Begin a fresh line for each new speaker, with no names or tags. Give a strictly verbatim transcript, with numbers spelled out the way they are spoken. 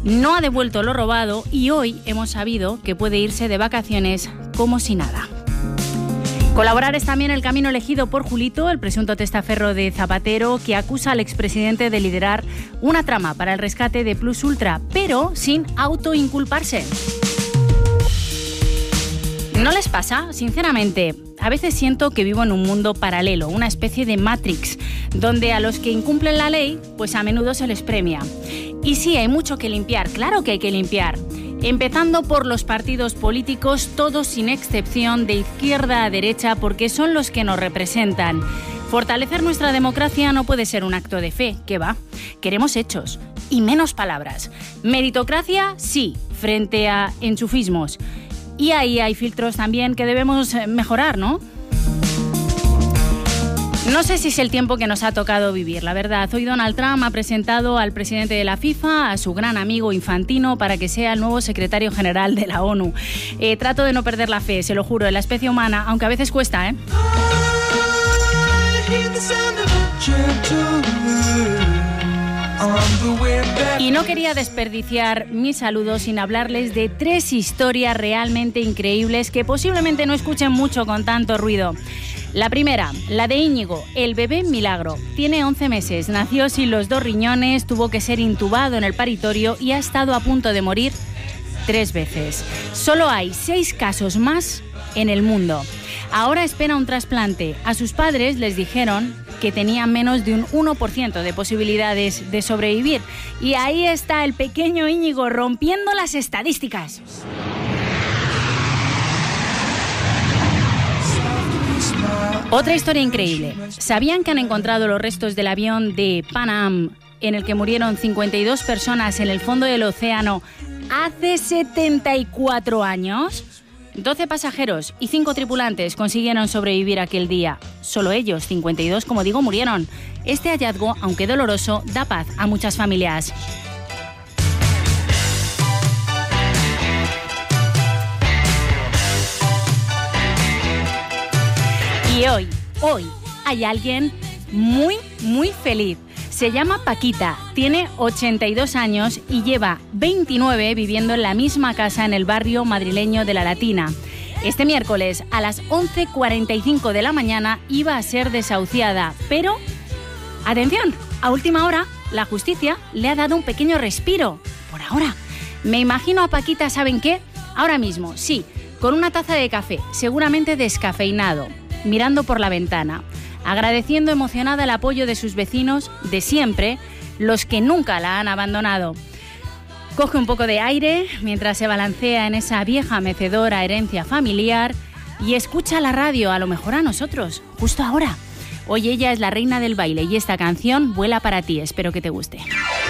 no ha devuelto lo robado y hoy hemos sabido que puede irse de vacaciones como si nada. Colaborar es también el camino elegido por Julito, el presunto testaferro de Zapatero, que acusa al expresidente de liderar una trama para el rescate de Plus Ultra, pero sin autoinculparse. ¿No les pasa? Sinceramente, a veces siento que vivo en un mundo paralelo, una especie de Matrix, donde a los que incumplen la ley, pues a menudo se les premia. Y sí, hay mucho que limpiar, claro que hay que limpiar. Empezando por los partidos políticos, todos sin excepción, de izquierda a derecha, porque son los que nos representan. Fortalecer nuestra democracia no puede ser un acto de fe, ¿qué va? Queremos hechos y menos palabras. Meritocracia, sí, frente a enchufismos. Y ahí hay filtros también que debemos mejorar, ¿no? No sé si es el tiempo que nos ha tocado vivir, la verdad. Hoy Donald Trump ha presentado al presidente de la FIFA, a su gran amigo Infantino, para que sea el nuevo secretario general de la ONU. Eh, trato de no perder la fe, se lo juro, en la especie humana, aunque a veces cuesta, ¿eh? Y no quería desperdiciar mis saludos sin hablarles de tres historias realmente increíbles que posiblemente no escuchen mucho con tanto ruido. La primera, la de Íñigo, el bebé milagro. Tiene once meses, nació sin los dos riñones, tuvo que ser intubado en el paritorio y ha estado a punto de morir tres veces. Solo hay seis casos más en el mundo. Ahora espera un trasplante. A sus padres les dijeron que tenían menos de un uno por ciento de posibilidades de sobrevivir. Y ahí está el pequeño Íñigo rompiendo las estadísticas. Otra historia increíble. ¿Sabían que han encontrado los restos del avión de Pan Am en el que murieron cincuenta y dos personas en el fondo del océano hace setenta y cuatro años? doce pasajeros y cinco tripulantes consiguieron sobrevivir aquel día. Solo ellos, cincuenta y dos, como digo, murieron. Este hallazgo, aunque doloroso, da paz a muchas familias. Y hoy, hoy, hay alguien muy, muy feliz. Se llama Paquita, tiene ochenta y dos años y lleva veintinueve viviendo en la misma casa en el barrio madrileño de La Latina. Este miércoles, a las once cuarenta y cinco de la mañana, iba a ser desahuciada, pero, atención, a última hora, la justicia le ha dado un pequeño respiro, por ahora. Me imagino a Paquita, ¿saben qué? Ahora mismo, sí, con una taza de café, seguramente descafeinado, mirando por la ventana, agradeciendo emocionada el apoyo de sus vecinos de siempre, los que nunca la han abandonado. Coge un poco de aire mientras se balancea en esa vieja mecedora herencia familiar y escucha la radio, a lo mejor a nosotros, justo ahora. Hoy ella es la reina del baile y esta canción vuela para ti, espero que te guste.